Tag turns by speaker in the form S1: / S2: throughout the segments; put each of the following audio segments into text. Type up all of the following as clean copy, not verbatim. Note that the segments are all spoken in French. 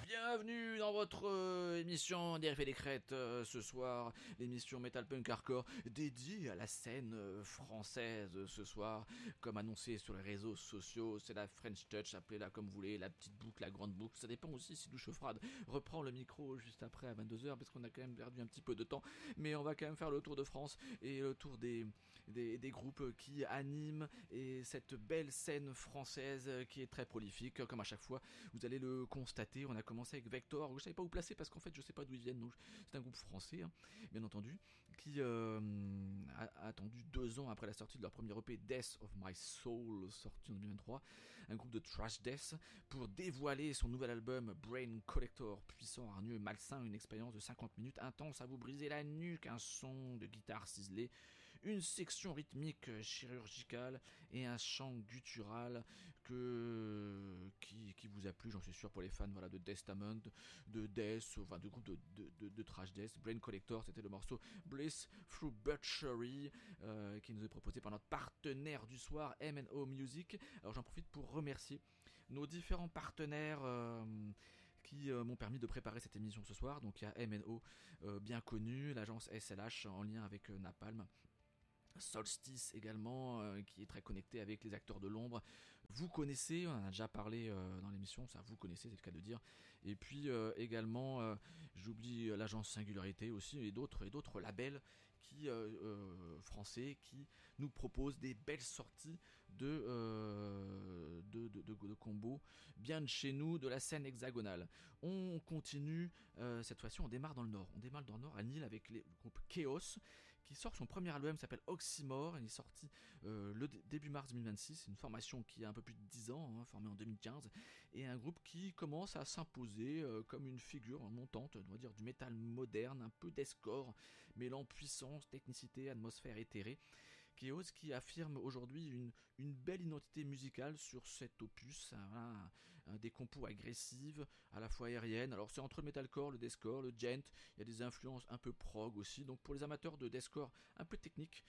S1: Bienvenue dans votre émission des Riffs et des Crêtes ce soir, l'émission Metal Punk Hardcore dédiée à la scène française ce soir. Comme annoncé sur les réseaux sociaux, c'est la French Touch, appelez-la comme vous voulez, la petite boucle, la grande boucle, ça dépend aussi si Louche Frade reprend le micro juste après à 22h parce qu'on a quand même perdu un petit peu de temps, mais on va quand même faire le tour de France et le tour des groupes qui animent et cette belle scène française qui est très prolifique, comme à chaque fois vous allez le constater. On a commencé avec Vector, je savais pas où placer parce qu'en fait je sais pas d'où ils viennent, donc c'est un groupe français hein, bien entendu, qui a attendu 2 ans après la sortie de leur premier EP Death of My Soul, sorti en 2023, un groupe de thrash death, pour dévoiler son nouvel album Brain Collector, puissant, hargneux et malsain, une expérience de 50 minutes intense à vous briser la nuque, un son de guitare ciselé, une section rythmique chirurgicale et un chant guttural qui vous a plu, j'en suis sûr, pour les fans voilà, de Testament, de Death, enfin de groupes de thrash death. Brain Collector, c'était le morceau Bliss Through Butchery qui nous est proposé par notre partenaire du soir, M&O Music. Alors j'en profite pour remercier nos différents partenaires qui m'ont permis de préparer cette émission ce soir. Donc il y a M&O bien connu, l'agence SLH en lien avec Napalm, Solstice également, qui est très connecté avec les acteurs de l'ombre. Vous connaissez, on en a déjà parlé dans l'émission, ça vous connaissez, c'est le cas de dire. Et puis également, j'oublie l'agence Singularité aussi et d'autres labels qui français qui nous proposent des belles sorties de combos bien de chez nous, de la scène hexagonale. On continue, cette fois-ci on démarre dans le nord. On démarre dans le nord à Lille avec le groupe Chaos qui sort son premier album, s'appelle Oxymore. Il est sorti début mars 2026. C'est une formation qui a un peu plus de 10 ans, hein, formée en 2015, et un groupe qui commence à s'imposer comme une figure montante, on doit dire, du métal moderne, un peu deathcore, mêlant puissance, technicité, atmosphère éthérée. Chaos qui affirme aujourd'hui une belle identité musicale sur cet opus, hein, des compos agressives, à la fois aériennes. Alors c'est entre le metalcore, le deathcore, le gent, il y a des influences un peu prog aussi. Donc pour les amateurs de deathcore un peu technique,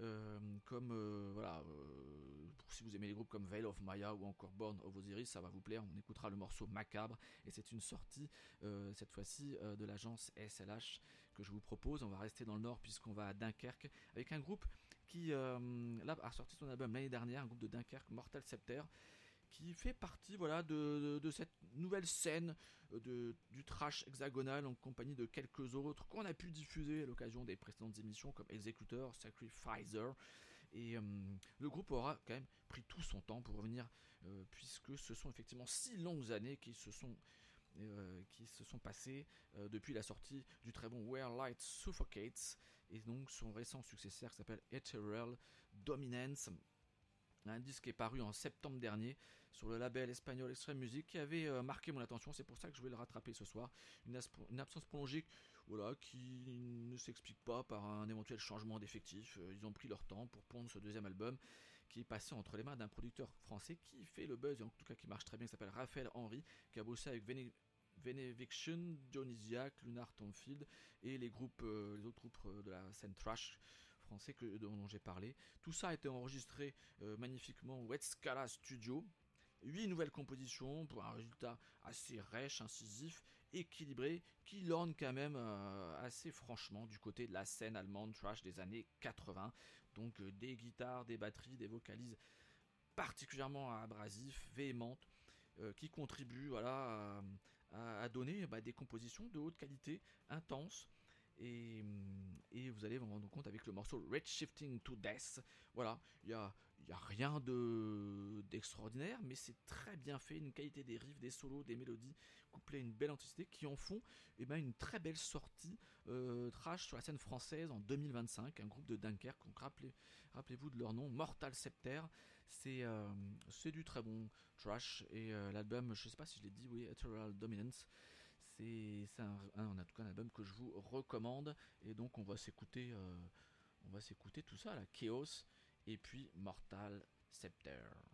S1: si vous aimez les groupes comme Veil of Maya ou encore Born of Osiris, ça va vous plaire. On écoutera le morceau Macabre et c'est une sortie cette fois-ci de l'agence SLH que je vous propose. On va rester dans le nord puisqu'on va à Dunkerque avec un groupe qui là a sorti son album l'année dernière, un groupe de Dunkerque, Mortal Scepter, qui fait partie voilà, de cette nouvelle scène du trash hexagonal en compagnie de quelques autres qu'on a pu diffuser à l'occasion des précédentes émissions comme Executor, Sacrificer. Et le groupe aura quand même pris tout son temps pour revenir, puisque ce sont effectivement 6 longues années qui se sont passées depuis la sortie du très bon Where Light Suffocates et donc son récent successeur qui s'appelle Ethereal Dominance. Un disque est paru en septembre dernier sur le label espagnol Extreme Music qui avait marqué mon attention, c'est pour ça que je vais le rattraper ce soir. Une absence prolongée voilà, qui ne s'explique pas par un éventuel changement d'effectif. Ils ont pris leur temps pour pondre ce deuxième album qui est passé entre les mains d'un producteur français qui fait le buzz et en tout cas qui marche très bien, qui s'appelle Raphaël Henry, qui a bossé avec Veneviction, Dionysiac, Lunar Tomfield et les autres groupes de la scène thrash français dont j'ai parlé. Tout ça a été enregistré magnifiquement au Wet Scala Studio. 8 nouvelles compositions pour un résultat assez rêche, incisif, équilibré, qui lorne quand même assez franchement du côté de la scène allemande thrash des années 80. Donc des guitares, des batteries, des vocalises particulièrement abrasives, véhémentes, qui contribuent voilà, à donner des compositions de haute qualité, intenses. Et vous allez vous rendre compte avec le morceau Red Shifting to Death. Voilà, il y a rien d'extraordinaire, mais c'est très bien fait, une qualité des riffs, des solos, des mélodies, couplées à une belle intensité qui en font une très belle sortie trash sur la scène française en 2025. Un groupe de Dunkerque, donc rappelez-vous de leur nom, Mortal Scepter. C'est du très bon trash et l'album, je sais pas si je l'ai dit, oui, Ethereal Dominance. C'est en tout cas un album que je vous recommande et donc on va s'écouter tout ça, la Chaos et puis Mortal Scepter.